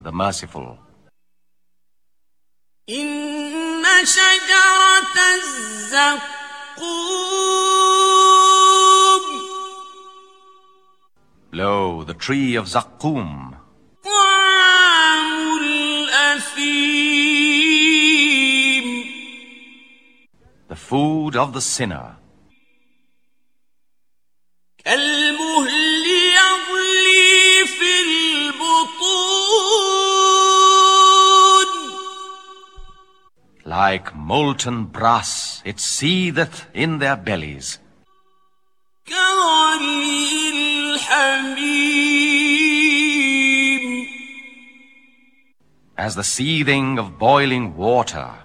the merciful. إن شجرة الزقوم Lo, the tree of Zaqqum, طعام الأثيم the food of the sinner. كالمهل يغلي في البطون Like molten brass, it seetheth in their bellies. كغلي الحميم As the seething of boiling water.